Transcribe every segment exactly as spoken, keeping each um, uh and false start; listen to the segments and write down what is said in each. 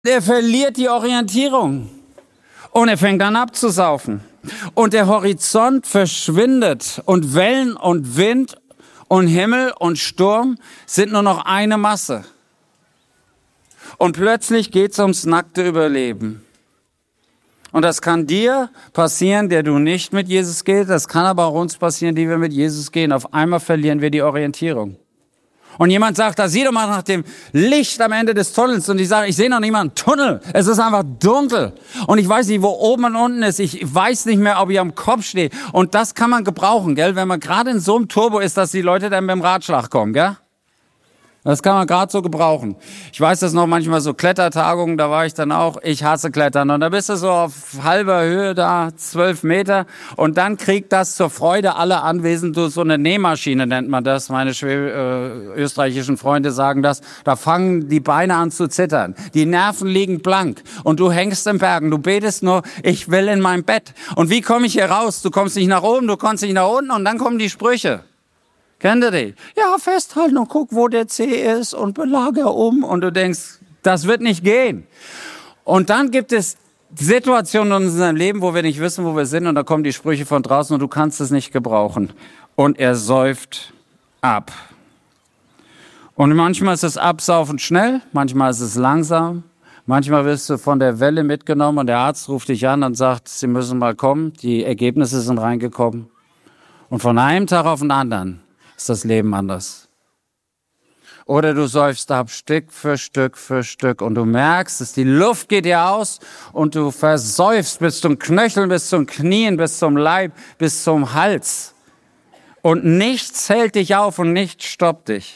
Er verliert die Orientierung und er fängt an abzusaufen. Und der Horizont verschwindet und Wellen und Wind und Himmel und Sturm sind nur noch eine Masse. Und plötzlich geht es ums nackte Überleben. Und das kann dir passieren, der du nicht mit Jesus gehst. Das kann aber auch uns passieren, die wir mit Jesus gehen. Auf einmal verlieren wir die Orientierung. Und jemand sagt, da sieh doch mal nach dem Licht am Ende des Tunnels. Und ich sage, ich sehe noch nicht mal einen Tunnel. Es ist einfach dunkel. Und ich weiß nicht, wo oben und unten ist. Ich weiß nicht mehr, ob ich am Kopf stehe. Und das kann man gebrauchen, gell? Wenn man gerade in so einem Turbo ist, dass die Leute dann mit dem Ratschlag kommen, gell? Das kann man gerade so gebrauchen. Ich weiß das noch manchmal so Klettertagungen, da war ich dann auch, ich hasse Klettern. Und da bist du so auf halber Höhe da, zwölf Meter. Und dann kriegt das zur Freude aller Anwesenden so eine Nähmaschine, nennt man das. Meine Schwä äh, österreichischen Freunde sagen das. Da fangen die Beine an zu zittern. Die Nerven liegen blank. Und du hängst im Bergen. Du betest nur, ich will in mein Bett. Und wie komme ich hier raus? Du kommst nicht nach oben, du kommst nicht nach unten. Und dann kommen die Sprüche. Kennt ihr die? Ja, festhalten und guck, wo der C ist und belager um. Und du denkst, das wird nicht gehen. Und dann gibt es Situationen in unserem Leben, wo wir nicht wissen, wo wir sind. Und da kommen die Sprüche von draußen und du kannst es nicht gebrauchen. Und er säuft ab. Und manchmal ist es Absaufen schnell, manchmal ist es langsam. Manchmal wirst du von der Welle mitgenommen und der Arzt ruft dich an und sagt, Sie müssen mal kommen. Die Ergebnisse sind reingekommen. Und von einem Tag auf den anderen ist das Leben anders. Oder du säufst ab Stück für Stück für Stück und du merkst, dass die Luft geht dir aus und du versäufst bis zum Knöcheln, bis zum Knien, bis zum Leib, bis zum Hals. Und nichts hält dich auf und nichts stoppt dich.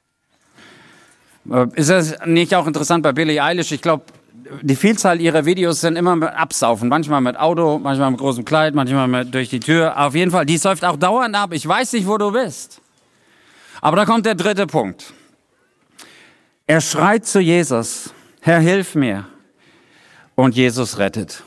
Ist das nicht auch interessant bei Billie Eilish? Ich glaube, die Vielzahl ihrer Videos sind immer mit Absaufen. Manchmal mit Auto, manchmal mit großem Kleid, manchmal mit durch die Tür. Auf jeden Fall, die säuft auch dauernd ab. Ich weiß nicht, wo du bist. Aber da kommt der dritte Punkt. Er schreit zu Jesus, Herr, hilf mir. Und Jesus rettet.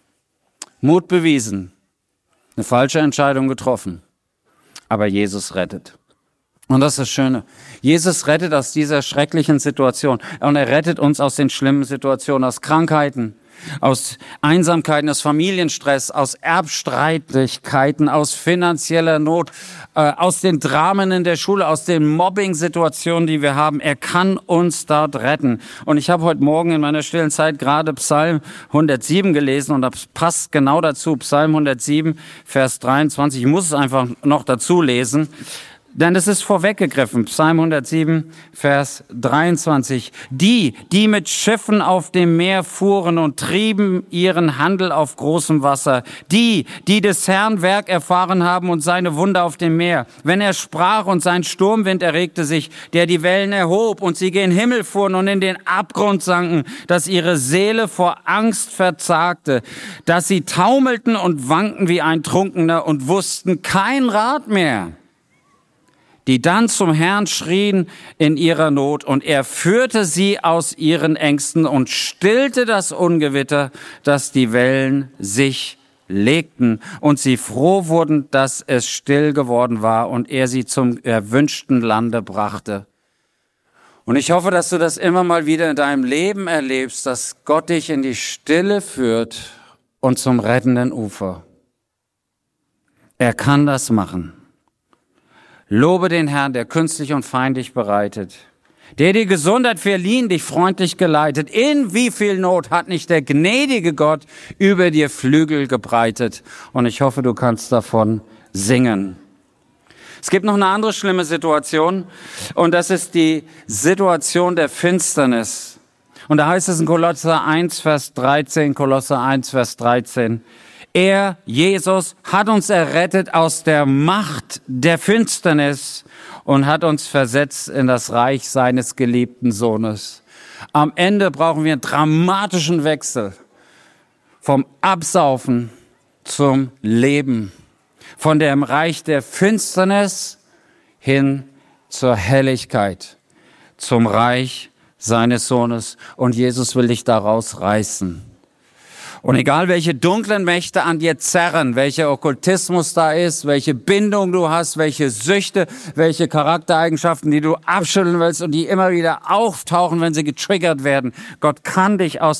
Mut bewiesen. Eine falsche Entscheidung getroffen. Aber Jesus rettet. Und das ist das Schöne. Jesus rettet aus dieser schrecklichen Situation. Und er rettet uns aus den schlimmen Situationen, aus Krankheiten, aus Einsamkeiten, aus Familienstress, aus Erbstreitigkeiten, aus finanzieller Not, äh, aus den Dramen in der Schule, aus den Mobbing-Situationen, die wir haben. Er kann uns dort retten. Und ich habe heute Morgen in meiner stillen Zeit gerade Psalm hundertsieben gelesen und das passt genau dazu. Psalm hundertsieben, Vers dreiundzwanzig. Ich muss es einfach noch dazu lesen. Denn es ist vorweggegriffen, Psalm hundertsieben, Vers dreiundzwanzig. Die, die mit Schiffen auf dem Meer fuhren und trieben ihren Handel auf großem Wasser. Die, die des Herrn Werk erfahren haben und seine Wunder auf dem Meer. Wenn er sprach und sein Sturmwind erregte sich, der die Wellen erhob und sie gen Himmel fuhren und in den Abgrund sanken, dass ihre Seele vor Angst verzagte, dass sie taumelten und wankten wie ein Trunkener und wussten kein Rat mehr. Die dann zum Herrn schrien in ihrer Not, und er führte sie aus ihren Ängsten und stillte das Ungewitter, dass die Wellen sich legten und sie froh wurden, dass es still geworden war und er sie zum erwünschten Lande brachte. Und ich hoffe, dass du das immer mal wieder in deinem Leben erlebst, dass Gott dich in die Stille führt und zum rettenden Ufer. Er kann das machen. Lobe den Herrn, der künstlich und feindlich bereitet, der dir Gesundheit verliehen, dich freundlich geleitet. In wie viel Not hat nicht der gnädige Gott über dir Flügel gebreitet? Und ich hoffe, du kannst davon singen. Es gibt noch eine andere schlimme Situation und das ist die Situation der Finsternis. Und da heißt es in Kolosser eins, Vers dreizehn, Kolosser eins, Vers dreizehn, er, Jesus, hat uns errettet aus der Macht der Finsternis und hat uns versetzt in das Reich seines geliebten Sohnes. Am Ende brauchen wir einen dramatischen Wechsel vom Absaufen zum Leben, von dem Reich der Finsternis hin zur Helligkeit, zum Reich seines Sohnes. Und Jesus will dich daraus reißen. Und egal welche dunklen Mächte an dir zerren, welcher Okkultismus da ist, welche Bindung du hast, welche Süchte, welche Charaktereigenschaften, die du abschütteln willst und die immer wieder auftauchen, wenn sie getriggert werden, Gott kann dich aus